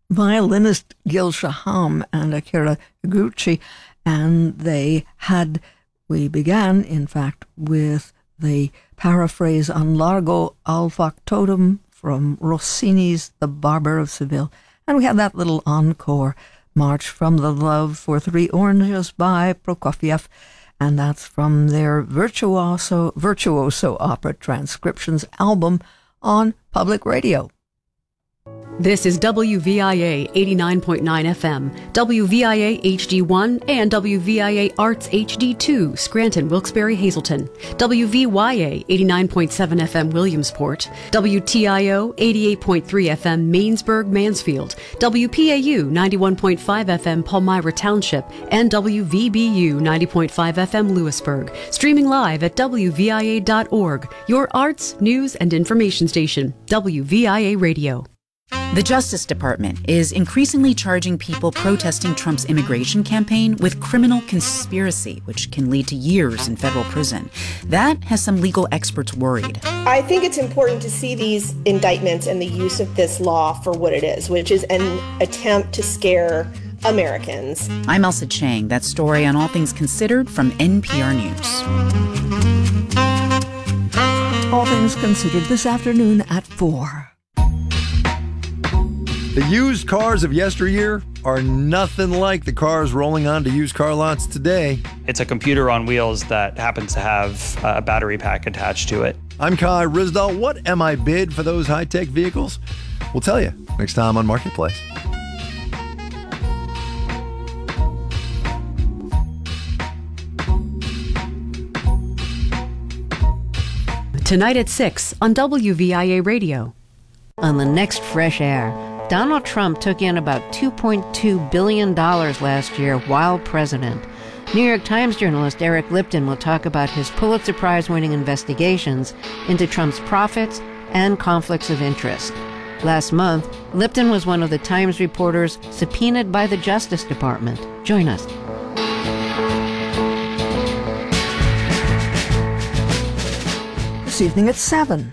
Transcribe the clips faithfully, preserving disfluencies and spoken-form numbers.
violinist Gil Shaham and Akira Higuchi, and they had, we began, in fact, with the paraphrase on Largo al Factotum from Rossini's The Barber of Seville, and we had that little encore, March from the Love for Three Oranges by Prokofiev, and that's from their Virtuoso, Virtuoso Opera Transcriptions album on public radio. This is W V I A eighty-nine point nine F M, W V I A H D one, and W V I A Arts H D two, Scranton, Wilkes-Barre, Hazleton, W V Y A eighty-nine point seven F M, Williamsport, W T I O eighty-eight point three F M, Mainsburg, Mansfield, W P A U ninety-one point five F M, Palmyra Township, and W V B U ninety point five F M, Lewisburg. Streaming live at W V I A dot org, your arts, news, and information station, W V I A Radio. The Justice Department is increasingly charging people protesting Trump's immigration campaign with criminal conspiracy, which can lead to years in federal prison. That has some legal experts worried. I think it's important to see these indictments and the use of this law for what it is, which is an attempt to scare Americans. I'm Elsa Chang. That story on All Things Considered from N P R News. All Things Considered this afternoon at four. The used cars of yesteryear are nothing like the cars rolling onto used car lots today. It's a computer on wheels that happens to have a battery pack attached to it. I'm Kai Rizdal. What am I bid for those high-tech vehicles? We'll tell you next time on Marketplace. Tonight at six on W V I A Radio. On the next Fresh Air, Donald Trump took in about two point two billion dollars last year while president. New York Times journalist Eric Lipton will talk about his Pulitzer Prize-winning investigations into Trump's profits and conflicts of interest. Last month, Lipton was one of the Times reporters subpoenaed by the Justice Department. Join us. This evening at seven.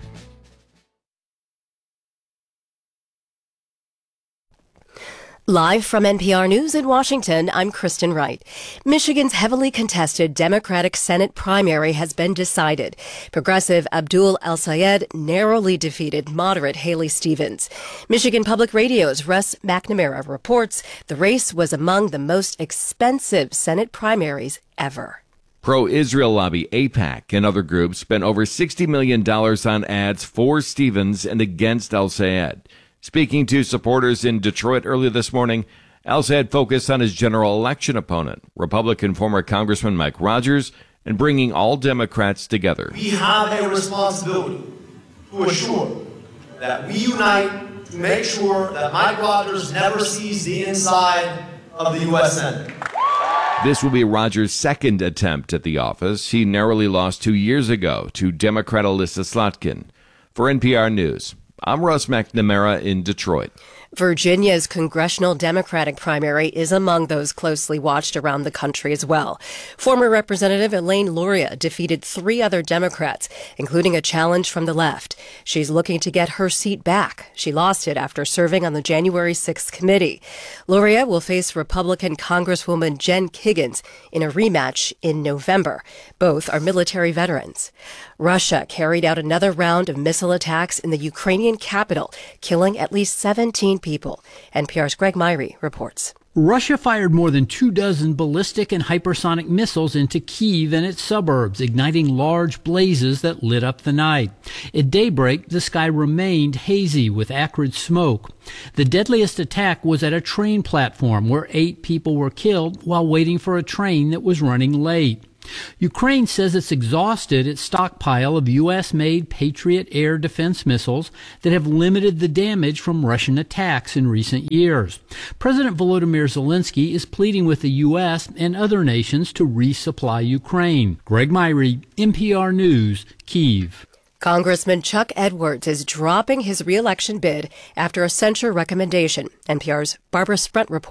Live from N P R News in Washington, I'm Kristen Wright. Michigan's heavily contested Democratic Senate primary has been decided. Progressive Abdul El-Sayed narrowly defeated moderate Haley Stevens. Michigan Public Radio's Russ McNamara reports the race was among the most expensive Senate primaries ever. Pro-Israel lobby AIPAC and other groups spent over sixty million dollars on ads for Stevens and against El-Sayed. Speaking to supporters in Detroit earlier this morning, El-Sayed focused on his general election opponent, Republican former Congressman Mike Rogers, and bringing all Democrats together. We have a responsibility to assure that we unite to make sure that Mike Rogers never sees the inside of the U S Senate. This will be Rogers' second attempt at the office. He narrowly lost two years ago to Democrat Alyssa Slotkin. For N P R News, I'm Russ McNamara in Detroit. Virginia's congressional Democratic primary is among those closely watched around the country as well. Former Representative Elaine Luria defeated three other Democrats, including a challenge from the left. She's looking to get her seat back. She lost it after serving on the January sixth committee. Luria will face Republican Congresswoman Jen Kiggans in a rematch in November. Both are military veterans. Russia carried out another round of missile attacks in the Ukrainian capital, killing at least seventeen people. N P R's Greg Myrie reports. Russia fired more than two dozen ballistic and hypersonic missiles into Kyiv and its suburbs, igniting large blazes that lit up the night. At daybreak, the sky remained hazy with acrid smoke. The deadliest attack was at a train platform where eight people were killed while waiting for a train that was running late. Ukraine says it's exhausted its stockpile of U S-made Patriot air defense missiles that have limited the damage from Russian attacks in recent years. President Volodymyr Zelensky is pleading with the U S and other nations to resupply Ukraine. Greg Myrie, N P R News, Kyiv. Congressman Chuck Edwards is dropping his re-election bid after a censure recommendation. N P R's Barbara Sprent reports.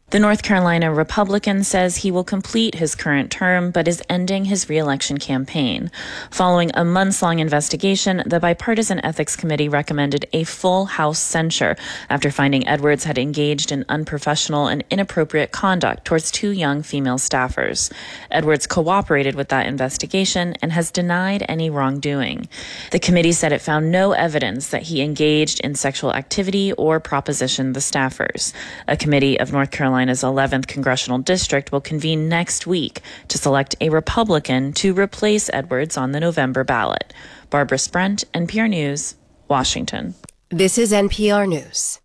The North Carolina Republican says he will complete his current term, but is ending his reelection campaign. Following a months-long investigation, the Bipartisan Ethics Committee recommended a full House censure after finding Edwards had engaged in unprofessional and inappropriate conduct towards two young female staffers. Edwards cooperated with that investigation and has denied any wrongdoing. The committee said it found no evidence that he engaged in sexual activity or propositioned the staffers. A committee of North Carolina's eleventh Congressional District will convene next week to select a Republican to replace Edwards on the November ballot. Barbara Sprent, N P R News, Washington. This is N P R News.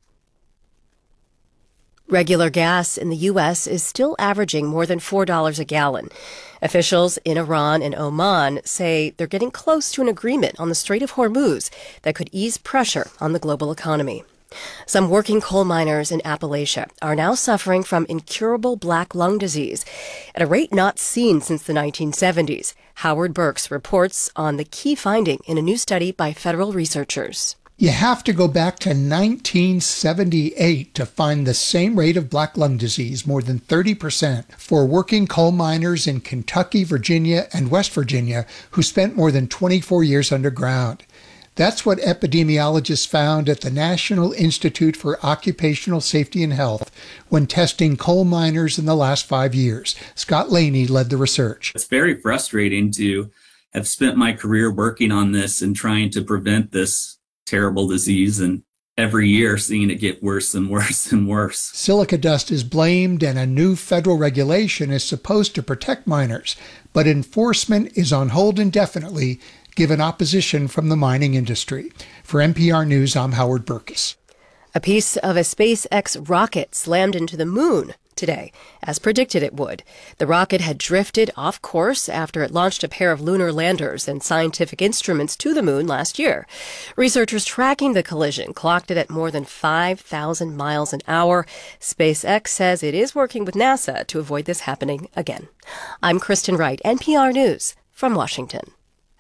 Regular gas in the U S is still averaging more than four dollars a gallon. Officials in Iran and Oman say they're getting close to an agreement on the Strait of Hormuz that could ease pressure on the global economy. Some working coal miners in Appalachia are now suffering from incurable black lung disease at a rate not seen since the nineteen seventies. Howard Burks reports on the key finding in a new study by federal researchers. You have to go back to nineteen seventy-eight to find the same rate of black lung disease, more than thirty percent, for working coal miners in Kentucky, Virginia, and West Virginia who spent more than twenty-four years underground. That's what epidemiologists found at the National Institute for Occupational Safety and Health when testing coal miners in the last five years. Scott Laney led the research. It's very frustrating to have spent my career working on this and trying to prevent this terrible disease, and every year seeing it get worse and worse and worse. Silica dust is blamed, and a new federal regulation is supposed to protect miners, but enforcement is on hold indefinitely given opposition from the mining industry. For N P R News, I'm Howard Burkus. A piece of a SpaceX rocket slammed into the moon today, as predicted it would. The rocket had drifted off course after it launched a pair of lunar landers and scientific instruments to the moon last year. Researchers tracking the collision clocked it at more than five thousand miles an hour. SpaceX says it is working with NASA to avoid this happening again. I'm Kristen Wright, N P R News from Washington.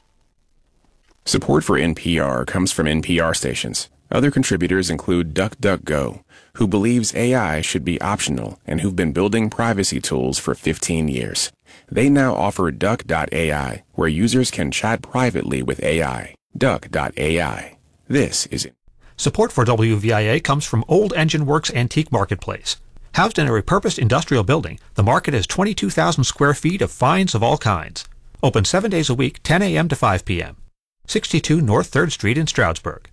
Support for N P R comes from N P R stations. Other contributors include DuckDuckGo, who believes A I should be optional and who've been building privacy tools for fifteen years. They now offer Duck dot A I, where users can chat privately with A I. Duck dot A I. This is it. Support for W V I A comes from Old Engine Works Antique Marketplace. Housed in a repurposed industrial building, the market is twenty-two thousand square feet of finds of all kinds. Open seven days a week, ten a.m. to five p.m. sixty-two North third Street in Stroudsburg.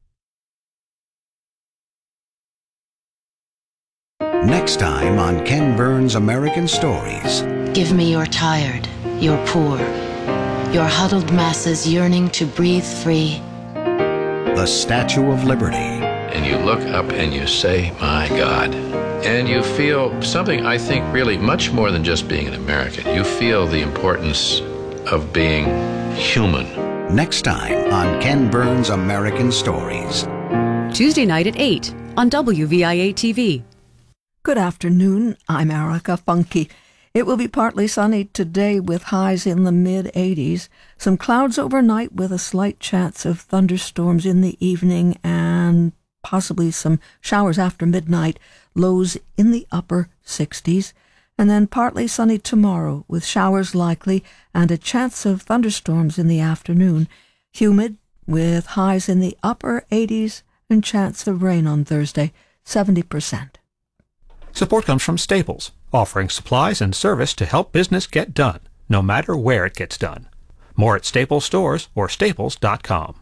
Next time on Ken Burns' American Stories. Give me your tired, your poor, your huddled masses yearning to breathe free. The Statue of Liberty. And you look up and you say, my God. And you feel something, I think, really much more than just being an American. You feel the importance of being human. Next time on Ken Burns' American Stories. Tuesday night at eight on W V I A T V. Good afternoon. I'm Erica Funke. It will be partly sunny today with highs in the mid eighties. Some clouds overnight with a slight chance of thunderstorms in the evening and possibly some showers after midnight. Lows in the upper sixties. And then partly sunny tomorrow with showers likely and a chance of thunderstorms in the afternoon. Humid with highs in the upper eighties and chance of rain on Thursday, seventy percent. Support comes from Staples, offering supplies and service to help business get done, no matter where it gets done. More at Staples stores or staples dot com.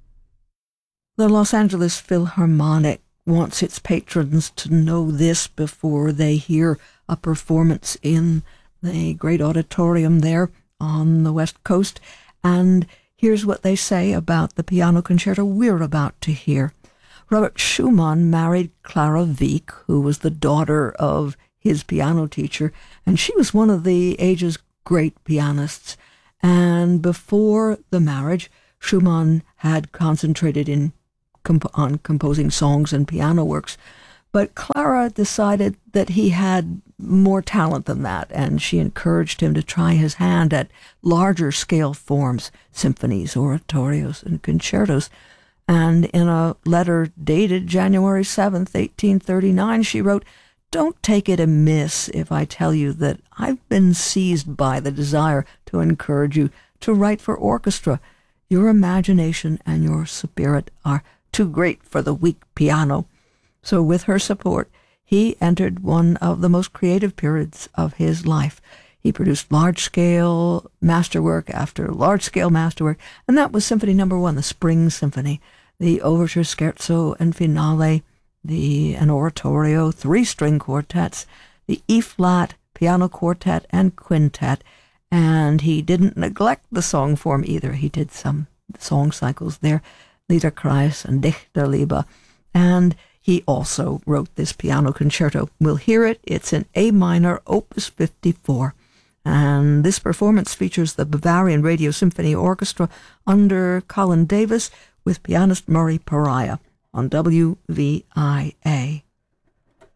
The Los Angeles Philharmonic wants its patrons to know this before they hear a performance in the great auditorium there on the West Coast. And here's what they say about the piano concerto we're about to hear. Robert Schumann married Clara Wieck, who was the daughter of his piano teacher, and she was one of the age's great pianists. And before the marriage, Schumann had concentrated in comp- on composing songs and piano works, but Clara decided that he had more talent than that, and she encouraged him to try his hand at larger scale forms, symphonies, oratorios, and concertos. And in a letter dated January seventh, eighteen thirty-nine, she wrote, don't take it amiss if I tell you that I've been seized by the desire to encourage you to write for orchestra. Your imagination and your spirit are too great for the weak piano. So with her support, he entered one of the most creative periods of his life. He produced large-scale masterwork after large-scale masterwork, and that was Symphony Number One, the Spring Symphony, the Overture, Scherzo, and Finale, the an oratorio, three-string quartets, the E-flat piano quartet and quintet, and he didn't neglect the song form either. He did some song cycles there, Liederkreis and Dichterliebe, and he also wrote this piano concerto. We'll hear it. It's in A minor, Opus fifty-four. And this performance features the Bavarian Radio Symphony Orchestra under Colin Davis with pianist Murray Pariah on W V I A.